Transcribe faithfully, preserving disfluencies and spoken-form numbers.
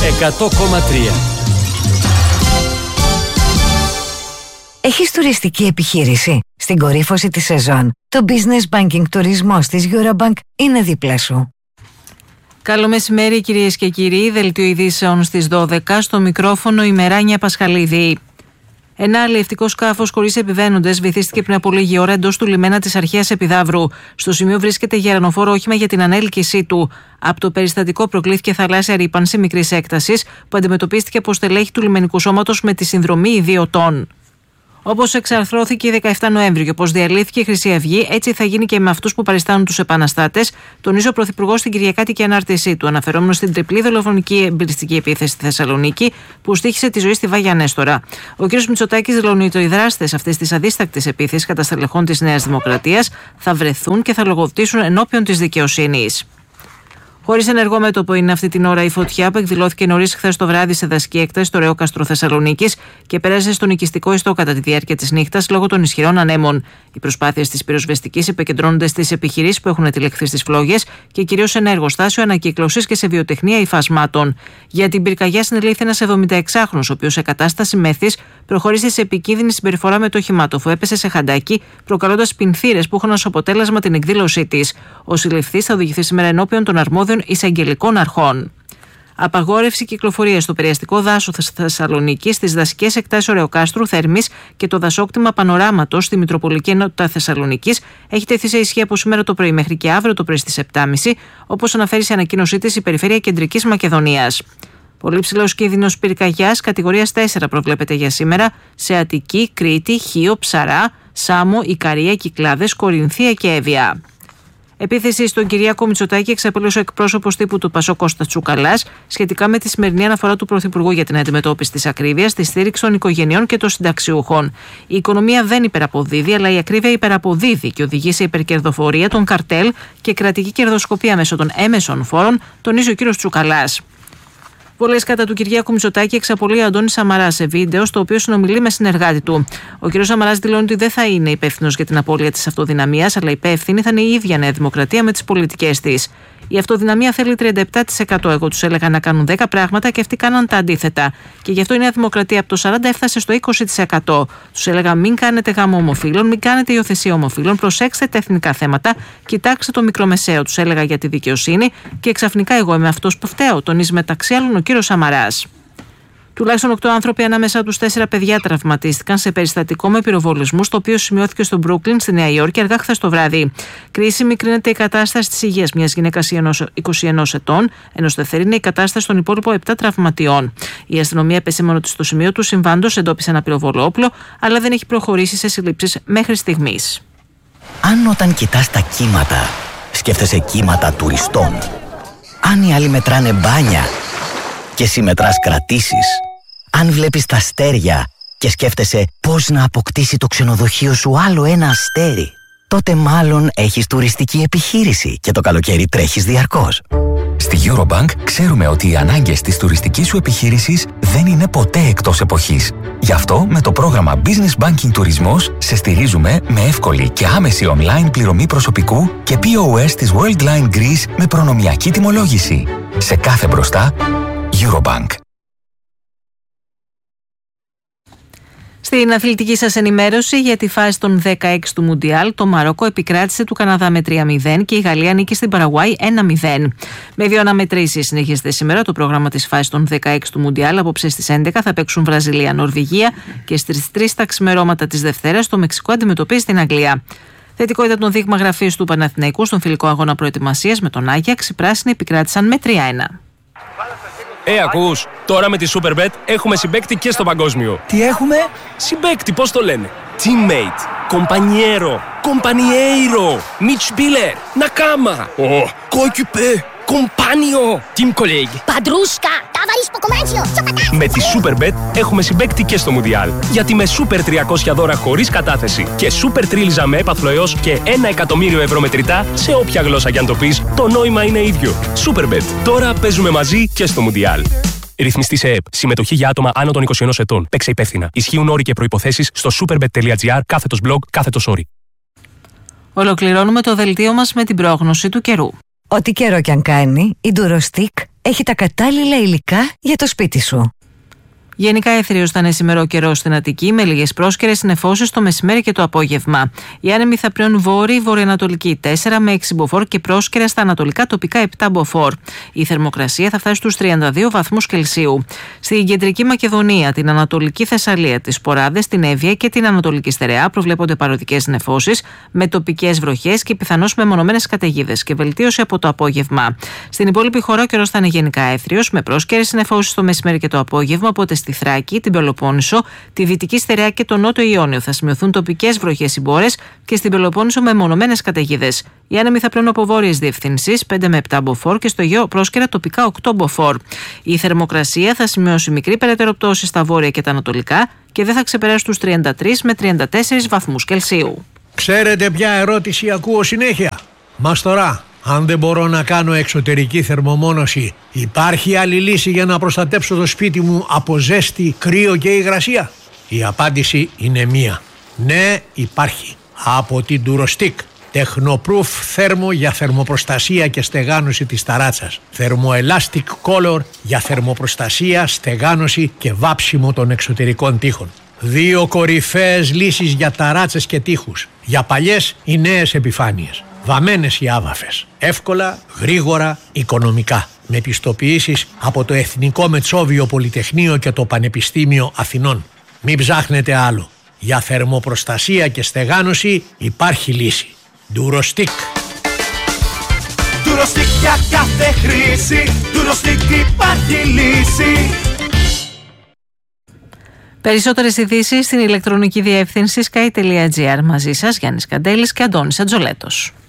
εκατό κόμμα τρία. Έχεις τουριστική επιχείρηση? Στην κορύφωση της σεζόν, το Business Banking τουρισμός της Eurobank είναι δίπλα σου. Καλό μεσημέρι κυρίες και κύριοι, δελτίο ειδήσεων στις δώδεκα, στο μικρόφωνο η Μεράνια Πασχαλίδη. Ένα αλλιευτικό σκάφος χωρίς επιβαίνοντες βυθίστηκε πριν από λίγη ώρα εντός του λιμένα της Αρχαίας Επιδαύρου. Στο σημείο βρίσκεται γερανοφόρο όχημα για την ανέλκυσή του. Από το περιστατικό προκλήθηκε θαλάσσια ρύπανση μικρής έκτασης που αντιμετωπίστηκε από στελέχη του λιμενικού σώματος με τη συνδρομή ιδιωτών. Όπως εξαρθρώθηκε δεκαεφτά Νοέμβρη και όπως διαλύθηκε η Χρυσή Αυγή, έτσι θα γίνει και με αυτούς που παριστάνουν τους επαναστάτες, τονίζει ο Πρωθυπουργός στην Κυριακάτικη ανάρτησή του, αναφερόμενο στην τριπλή δολοφονική εμπειριστική επίθεση στη Θεσσαλονίκη που στοίχησε τη ζωή στη Βάγια Νέστορα. Ο κ. Μητσοτάκης δηλώνει ότι οι δράστες αυτής της αδίστακτης επίθεσης κατά στελεχών της Νέας Δημοκρατίας θα βρεθούν και θα λογοδοτήσουν ενώπιον της δικαιοσύνης. Χωρίς ενεργό μέτωπο είναι αυτή την ώρα η φωτιά που εκδηλώθηκε νωρίς χθες το βράδυ σε δασική έκταση στο Ρεόκαστρο Θεσσαλονίκης και πέρασε στον οικιστικό ιστό κατά τη διάρκεια της νύχτας λόγω των ισχυρών ανέμων. Οι προσπάθειες της πυροσβεστικής επικεντρώνονται στις επιχειρήσεις που έχουν τηλεχθεί στις φλόγες και κυρίως σε ένα εργοστάσιο ανακύκλωσης και σε βιοτεχνία υφασμάτων. Για την πυρκαγιά συνελήφθη ένας εβδομηνταεξάχρονος, ο οποίος σε κατάσταση μέθης προχωρήσε σε επικίνδυνη συμπεριφορά με το όχημά του, αφού έπεσε σε χαντάκι, προκαλώντας πινθύρες που έχουν ως αποτέλεσμα την εκδήλωσή της. Ο συλληφθής θα οδηγηθεί σήμερα ενώπιον των αρμόδιων εισαγγελικών αρχών. Απαγόρευση κυκλοφορίας στο περιαστικό δάσο Θεσσαλονίκης, στις δασικές εκτάσεις Ωρεοκάστρου, Θέρμης και το δασόκτημα Πανοράματος στη Μητροπολική Ενότητα Θεσσαλονίκης έχει τεθεί σε ισχύ από σήμερα το πρωί μέχρι και αύριο το πρωί στις επτά και μισή, όπως αναφέρει σε ανακοίνωσή της η Περιφέρεια Κεντρικής Μακεδονίας. Πολύ ψηλός κίνδυνος πυρκαγιάς κατηγορίας τέσσερα προβλέπεται για σήμερα σε Αττική, Κρήτη, Χίο, Ψαρά, Σάμο, Ικαρία, Κυκλάδες, Κορινθία και Εύβοια. Επίθεση στον Κυριάκο Μητσοτάκη εξαπέλωσε ο εκπρόσωπος τύπου του Πασόκ Κώστας Τσουκαλάς σχετικά με τη σημερινή αναφορά του Πρωθυπουργού για την αντιμετώπιση της ακρίβειας, τη στήριξη των οικογενειών και των συνταξιούχων. Η οικονομία δεν υπεραποδίδει, αλλά η ακρίβεια υπεραποδίδει και οδηγεί σε υπερκερδοφορία των καρτέλ και κρατική κερδοσκοπία μέσω των έμεσων φόρων, τονίζει ο κ. Τσουκαλάς. Βολές κατά του Κυριάκου Μητσοτάκη εξαπολύει ο Αντώνης Σαμαράς σε βίντεο, στο οποίο συνομιλεί με συνεργάτη του. Ο κ. Σαμαράς δηλώνει ότι δεν θα είναι υπεύθυνος για την απώλεια της αυτοδυναμίας, αλλά υπεύθυνη θα είναι η ίδια Νέα Δημοκρατία με τις πολιτικές της. Η αυτοδυναμία θέλει τριάντα επτά τοις εκατό. Εγώ τους έλεγα να κάνουν δέκα πράγματα και αυτοί κάναν τα αντίθετα. Και γι' αυτό η Νέα Δημοκρατία από το σαράντα τοις εκατό έφτασε στο είκοσι τοις εκατό. Τους έλεγα μην κάνετε γάμο ομοφύλων, μην κάνετε υιοθεσία ομοφύλων, προσέξτε τα εθνικά θέματα, κοιτάξτε το μικρομεσαίο. Τους έλεγα για τη δικαιοσύνη και ξαφνικά εγώ είμαι αυτός που φταίω, τονίζει μεταξύ άλλων ο κύριος Σαμαράς. Τουλάχιστον οκτώ άνθρωποι ανάμεσα τους τέσσερα παιδιά τραυματίστηκαν σε περιστατικό με πυροβολισμούς, το οποίο σημειώθηκε στο Μπρούκλιν στη Νέα Υόρκη αργά χθες το βράδυ. Κρίσιμη κρίνεται η κατάσταση της υγείας μιας γυναίκας είκοσι ενός ετών, ενώ σταθερή είναι η κατάσταση των υπόλοιπων επτά τραυματιών. Η αστυνομία επεσήμανε ότι στο σημείο του συμβάντος εντόπισε ένα πυροβολόπλο, αλλά δεν έχει προχωρήσει σε συλλήψεις μέχρι στιγμής. Αν όταν κοιτάς τα κύματα, σκέφτεσαι κύματα τουριστών. Αν οι άλλοι μετράνε μπάνια και εσύ μετράς κρατήσεις. Αν βλέπεις τα αστέρια και σκέφτεσαι πώς να αποκτήσει το ξενοδοχείο σου άλλο ένα αστέρι, τότε μάλλον έχεις τουριστική επιχείρηση και το καλοκαίρι τρέχεις διαρκώς. Στη Eurobank ξέρουμε ότι οι ανάγκες της τουριστικής σου επιχείρησης δεν είναι ποτέ εκτός εποχής. Γι' αυτό με το πρόγραμμα Business Banking Τουρισμός σε στηρίζουμε με εύκολη και άμεση online πληρωμή προσωπικού και πι ο ες της Worldline Greece με προνομιακή τιμολόγηση. Σε κάθε μπροστά, Eurobank. Στην αθλητική σας ενημέρωση για τη φάση των δεκαέξι του Μουντιάλ, το Μαρόκο επικράτησε του Καναδά με τρία μηδέν και η Γαλλία νίκη στην Παραγουάη ένα μηδέν. Με δύο αναμετρήσεις συνεχίζεται σήμερα το πρόγραμμα της φάσης των δεκαέξι του Μουντιάλ. Απόψε στις έντεκα θα παίξουν Βραζιλία-Νορβηγία και στις τρεις τα ξημερώματα της Δευτέρας το Μεξικό αντιμετωπίζει την Αγγλία. Θετικό ήταν το δείγμα γραφής του Παναθηναϊκού στον φιλικό αγώνα προετοιμασίας με τον Άγιαξ. Οι πράσινοι επικράτησαν με τρία ένα. Ε, ακούς, τώρα με τη Superbet έχουμε συμπαίκτη και στο παγκόσμιο. Τι έχουμε? Συμπαίκτη, πώς το λένε? Teammate, compañero, compañeiro, Mitspieler, Nakama, oh, coéquipier, compagno, team colleague, Padrusca, ταβαρίς ποκομάντσιο. Με τη Superbet έχουμε συμπαίκτη και στο Μουντιάλ. Γιατί με Super τριακόσια δώρα χωρίς κατάθεση και Super τρίλιζα με έπαθλο έως και ένα εκατομμύριο ευρώ μετρητά σε όποια γλώσσα κι αν το πεις, το νόημα είναι ίδιο. Superbet. Τώρα παίζουμε μαζί και στο Μουντιάλ. Ρυθμιστή σε ΕΕΠ. Συμμετοχή για άτομα άνω των είκοσι ενός ετών. Παίξε υπεύθυνα. Ισχύουν όροι και προϋποθέσεις στο superbet.gr κάθετος blog κάθετος όροι. Ολοκληρώνουμε το δελτίο μας με την πρόγνωση του καιρού. Ό,τι καιρό κι αν κάνει, η Durostick έχει τα κατάλληλα υλικά για το σπίτι σου. Γενικά έθριος θα είναι σήμερα ο καιρός στην Αττική, με λίγες πρόσκαιρες νεφώσεις το μεσημέρι και το απόγευμα. Οι άνεμοι θα πλέον βόρειοι, βορειοανατολικοί τέσσερα με έξι μποφόρ και πρόσκαιρες στα ανατολικά τοπικά επτά μποφόρ. Η θερμοκρασία θα φτάσει στους τριάντα δύο βαθμούς Κελσίου. Στην κεντρική Μακεδονία, την Ανατολική Θεσσαλία, τις Ποράδες, την Εύβοια και την Ανατολική Στερεά προβλέπονται παροδικές νεφώσεις με τοπικές βροχές και πιθανώς μεμονωμένες καταιγίδες και βελτίωση από το απόγευμα. Στην υπόλοιπη χώρα ο καιρός θα είναι γενικά έθριος με πρόσκαιρες νεφώσεις το μεσημέρι και το απόγευμα, οπότε στη Θράκη, την Πελοπόννησο, τη Δυτική Στερεά και το Νότιο Ιόνιο θα σημειωθούν τοπικές βροχές ή μπόρες και στην Πελοπόννησο μεμονωμένες καταιγίδες. Οι άνεμοι θα πλέουν από βόρειες διευθύνσεις πέντε με επτά μποφόρ και στο Αιγαίο πρόσκαιρα τοπικά οκτώ μποφόρ. Η θερμοκρασία θα σημειώσει μικρή περαιτέρω πτώση στα βόρεια και τα ανατολικά και δεν θα ξεπεράσει τους τριάντα τρεις με τριάντα τέσσερις βαθμούς Κελσίου. Ξέρετε ποια ερώτηση ακούω συνέχεια? Μαστορά, αν δεν μπορώ να κάνω εξωτερική θερμομόνωση, υπάρχει άλλη λύση για να προστατέψω το σπίτι μου από ζέστη, κρύο και υγρασία? Η απάντηση είναι μία. Ναι, υπάρχει. Από την Durostick. Technoproof θέρμο για θερμοπροστασία και στεγάνωση της ταράτσας. Thermoelastic Color για θερμοπροστασία, στεγάνωση και βάψιμο των εξωτερικών τοίχων. Δύο κορυφαίες λύσεις για ταράτσες και τοίχους. Για παλιές ή νέες επιφάνειες. Βαμμένες οι άβαφες. Εύκολα, γρήγορα, οικονομικά. Με πιστοποιήσεις από το Εθνικό Μετσόβιο Πολυτεχνείο και το Πανεπιστήμιο Αθηνών. Μην ψάχνετε άλλο. Για θερμοπροστασία και στεγάνωση υπάρχει λύση. Durostick. Durostick για κάθε χρήση. Durostick υπάρχει λύση. Περισσότερες ειδήσεις στην ηλεκτρονική διεύθυνση sky τελεία gr. Μαζί σας Γιάννης Καντέλης και Αντώνης Ατζολέτος.